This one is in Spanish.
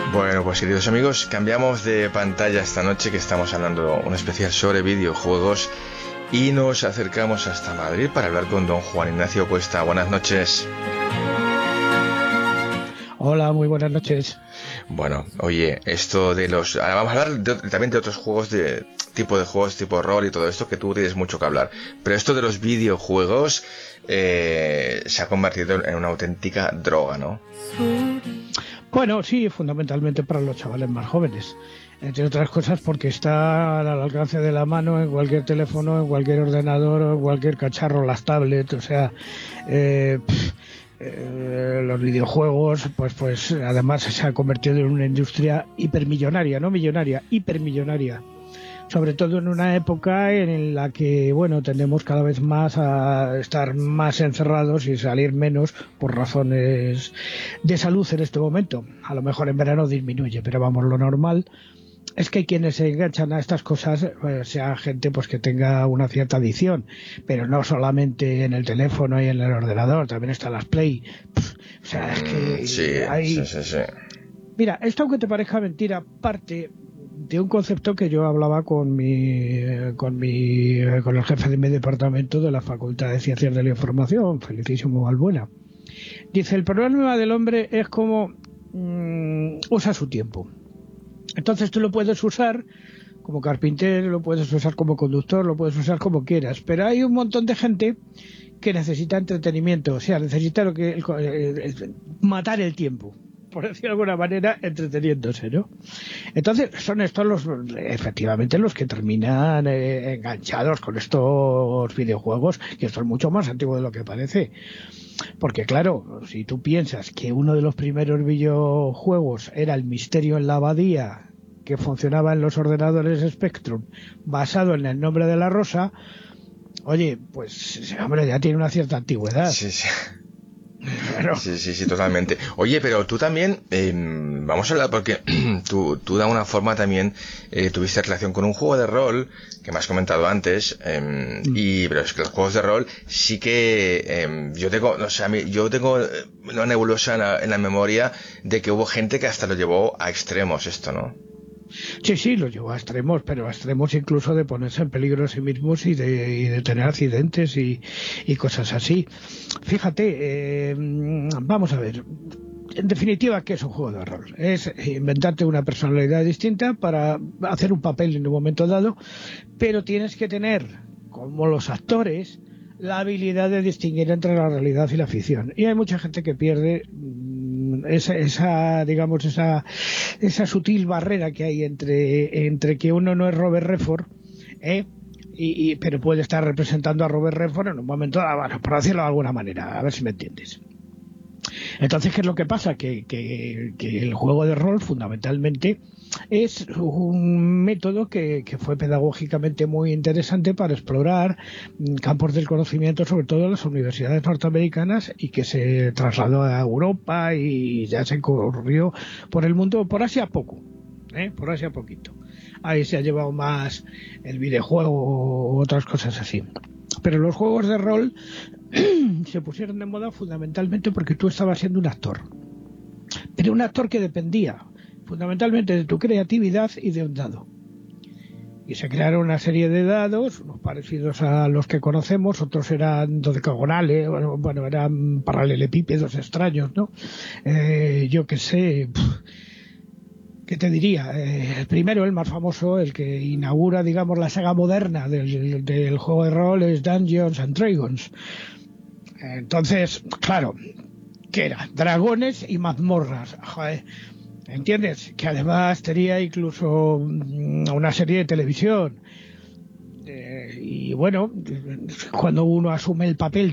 Bueno, pues queridos amigos, cambiamos de pantalla esta noche, que estamos hablando un especial sobre videojuegos, y nos acercamos hasta Madrid para hablar con don Juan Ignacio Cuesta. Buenas noches. Hola, muy buenas noches. Bueno, oye, esto de los... Ahora vamos a hablar también de otros juegos, de juegos tipo rol y todo esto, que tú tienes mucho que hablar. Pero esto de los videojuegos se ha convertido en una auténtica droga, ¿no? Bueno, sí, fundamentalmente para los chavales más jóvenes. Entre otras cosas porque está al alcance de la mano en cualquier teléfono, en cualquier ordenador, en cualquier cacharro, las tablets, o sea... los videojuegos, pues además se ha convertido en una industria hipermillonaria, no millonaria, hipermillonaria. Sobre todo en una época en la que, bueno, tendemos cada vez más a estar más encerrados y salir menos por razones de salud en este momento. A lo mejor en verano disminuye, pero vamos, lo normal es que quienes se enganchan a estas cosas sea gente pues que tenga una cierta adicción, pero no solamente en el teléfono y en el ordenador, también están las Play. O sea, es que sí. Mira, esto, aunque te parezca mentira, parte de un concepto que yo hablaba con el jefe de mi departamento de la Facultad de Ciencias de la Información, Felicísimo Balbuena. Dice, el problema del hombre es cómo usa su tiempo. Entonces tú lo puedes usar como carpintero, lo puedes usar como conductor, lo puedes usar como quieras, pero hay un montón de gente que necesita entretenimiento, o sea, necesita matar el tiempo, por decirlo de alguna manera, entreteniéndose, ¿no? Entonces son estos efectivamente los que terminan enganchados con estos videojuegos, que son mucho más antiguos de lo que parece. Porque claro, si tú piensas que uno de los primeros videojuegos era el Misterio en la Abadía, que funcionaba en los ordenadores Spectrum, basado en El Nombre de la Rosa, oye, pues hombre, ya tiene una cierta antigüedad. Sí. Claro. Sí, totalmente. Oye, pero tú también, vamos a hablar porque tú de alguna forma también tuviste relación con un juego de rol que me has comentado antes, pero es que los juegos de rol sí que yo tengo una nebulosa en la memoria de que hubo gente que hasta lo llevó a extremos esto, ¿no? Sí, lo llevó a extremos, pero a extremos incluso de ponerse en peligro a sí mismos y de tener accidentes y cosas así. Fíjate, vamos a ver. En definitiva, ¿qué es un juego de rol? Es inventarte una personalidad distinta para hacer un papel en un momento dado, pero tienes que tener, como los actores, la habilidad de distinguir entre la realidad y la ficción. Y hay mucha gente que pierde esa sutil barrera que hay entre que uno no es Robert Redford, pero puede estar representando a Robert Redford en un momento dado, bueno, por decirlo de alguna manera, a ver si me entiendes. Entonces, ¿qué es lo que pasa? Que el juego de rol fundamentalmente es un método que fue pedagógicamente muy interesante para explorar campos del conocimiento, sobre todo en las universidades norteamericanas, y que se trasladó a Europa y ya se corrió por el mundo, por Asia poco, por Asia poquito. Ahí se ha llevado más el videojuego o otras cosas así. Pero los juegos de rol se pusieron de moda fundamentalmente porque tú estabas siendo un actor. Pero un actor que dependía fundamentalmente de tu creatividad y de un dado. Y se crearon una serie de dados, unos parecidos a los que conocemos, otros eran dodecagonales, bueno, eran paralelepípedos extraños, ¿no? Yo qué sé... ¿Qué te diría? El primero, el más famoso, el que inaugura, digamos, la saga moderna del juego de rol es Dungeons and Dragons. Entonces, claro, ¿qué era? Dragones y mazmorras. Joder, ¿entiendes? Que además tenía incluso una serie de televisión. Y bueno, cuando uno asume el papel